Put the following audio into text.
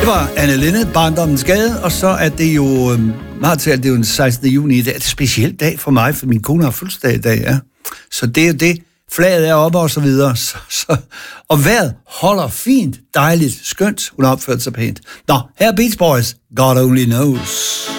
var Anne Linnet, Barndommens Gade, og så er det jo, det er jo den 16. juni i dag. Det er en speciel dag for mig, for min kone har fødselsdag i dag, ja. Så det er jo det. Flaget er oppe og så videre. Og vejret holder fint, dejligt, skønt. Hun har opført sig pænt. Nå, her er Beach Boys. God Only Knows.